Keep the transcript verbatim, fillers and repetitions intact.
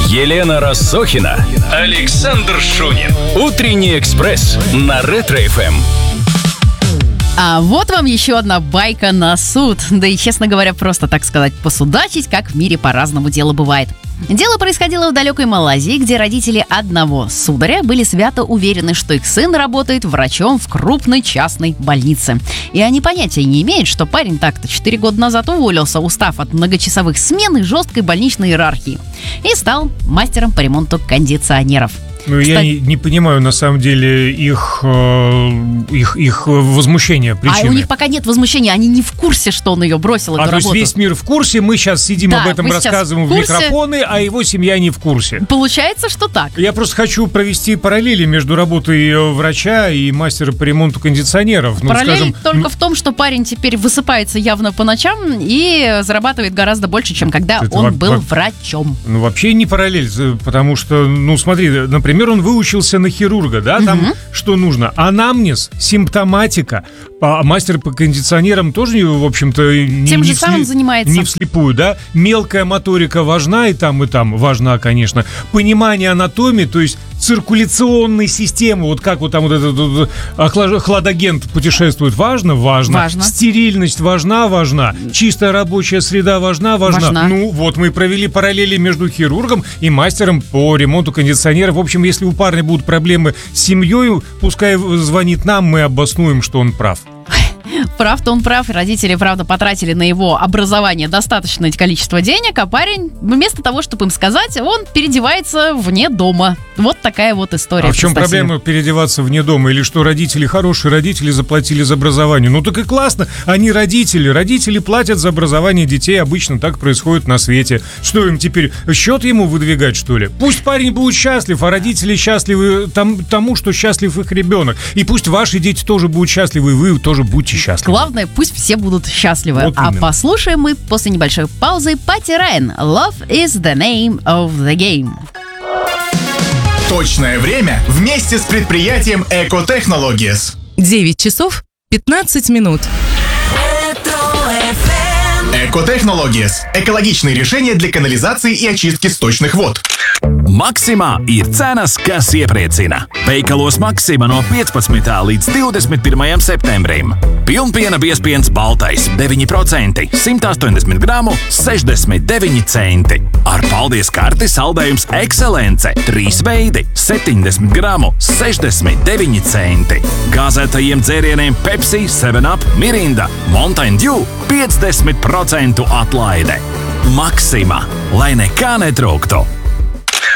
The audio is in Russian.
Елена Рассохина, Александр Шунин. Утренний экспресс на Ретро-эф эм. А вот вам еще одна байка на суд. Да и, честно говоря, просто, так сказать, посудачить, как в мире по-разному дело бывает. Дело происходило в далекой Малайзии, где родители одного сударя были свято уверены, что их сын работает врачом в крупной частной больнице. И они понятия не имеют, что парень так-то четыре года назад уволился, устав от многочасовых смен и жесткой больничной иерархии. И стал мастером по ремонту кондиционеров. Ну, Кстати, я не, не понимаю, на самом деле, их, э, их, их возмущения, причины. А у них пока нет возмущения, они не в курсе, что он ее бросил, эту А, то работу. есть весь мир в курсе, мы сейчас сидим Да, об этом мы сейчас рассказываем в в, курсе. микрофоны, а его семья не в курсе. Получается, что так. Я просто хочу провести параллели между работой врача и мастера по ремонту кондиционеров. Ну, Параллель скажем, только в том, что парень теперь высыпается явно по ночам и зарабатывает гораздо больше, чем когда Это он во- был во- врачом. Ну, вообще не параллель, потому что, ну, смотри, например, он выучился на хирурга, да, там Мгм. что нужно? Анамнез, симптоматика, а мастер по кондиционерам тоже, в общем-то, не, Тем не же самым всли- занимается. не вслепую, да? Мелкая моторика важна и там, и там, важна, конечно. Понимание анатомии, то есть циркуляционной системы, вот как вот там вот этот вот, охлаж- хладагент путешествует, важно? Важно. Важно. Стерильность важна? Важна. Чистая рабочая среда важна? Важна. Важна. Ну, вот мы провели параллели между хирургом и мастером по ремонту кондиционеров. В общем, если у парня будут проблемы с семьей, пускай звонит нам, мы обоснуем, что он прав. Прав-то он прав, и родители, правда, потратили на его образование достаточное количество денег, а парень, вместо того, чтобы им сказать, он переодевается вне дома. Вот такая вот история. А в чем представь себе. проблема переодеваться вне дома? Или что родители хорошие, родители заплатили за образование? Ну так и классно, они родители. Родители платят за образование детей, обычно так происходит на свете. Что им теперь, счет ему выдвигать, что ли? Пусть парень будет счастлив, а родители счастливы там, тому, что счастлив их ребенок. И пусть ваши дети тоже будут счастливы, и вы тоже будьте счастливы. Главное, пусть все будут счастливы. Вот а именно. послушаем мы после небольшой паузы Патти Райан. Love is the name of the game. Точное время вместе с предприятием Eco Technologies. девять часов пятнадцать минут. Eco Technologies – экологичные решения для канализации и очистки сточных вод. Maksimā ir cenas, kas iepriecina. Veikalos Maksimā no piecpadsmitā līdz divdesmit pirmajam septembrim. Pilnpiena biezpiens baltais deviņi procenti, simt astoņdesmit gramu, sešdesmit deviņi centi. Ar paldies karti saldējums Excelence, trīs veidi, septiņdesmit gramu, sešdesmit deviņi centi. Gāzētajiem dzērieniem Pepsi, seven up, Mirinda, Mountain Dew, piecdesmit procentu atlaide. Maksimā, lai nekā netrūktu.